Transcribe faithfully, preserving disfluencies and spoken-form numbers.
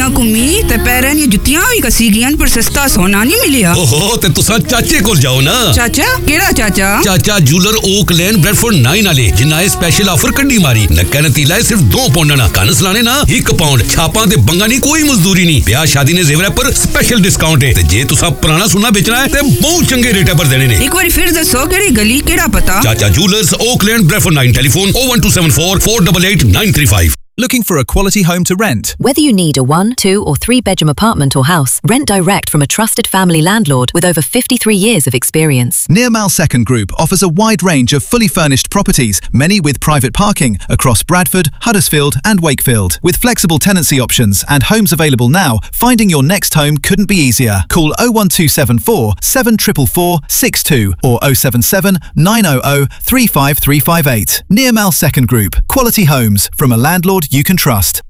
दुनिया घूमी ते पैरें दी जुत्तियां भी कसी गियां पर सस्ता सोना नहीं मिलिया। ओहो ते तुसा चाचे कोल जाओ ना। चाचा केड़ा चाचा? चाचा जूलर ओक लेन ब्रेडफोर्ड नाइन वाले जिन्ना ए स्पेशल ऑफर कड्डी मारी। नक्का नतीला है सिर्फ दो पाउंड ना कन सलाने ना एक पाउंड छापा ते बंगा नहीं कोई मजदूरी नहीं। ब्याह शादी ने जेवर पर स्पेशल डिस्काउंट है ते जे तुसा पुराना सोना बेचना है ते बहुत चंगे रेट पर देने ने। एक बार फिर दसो केड़ी गली केड़ा पता? चाचा jewellers okay lane Bradford nine telephone oh one two seven four four eight eight nine three five। Looking for a quality home to rent? Whether you need a one, two or three bedroom apartment or house, rent direct from a trusted family landlord with over fifty-three years of experience. Nearmal Second Group offers a wide range of fully furnished properties, many with private parking, across Bradford, Huddersfield and Wakefield. With flexible tenancy options and homes available now, finding your next home couldn't be easier. Call oh one two seven four seven four four four six two or oh seven seven nine hundred three five three five eight. Nearmal Second Group. Quality homes from a landlord you can trust.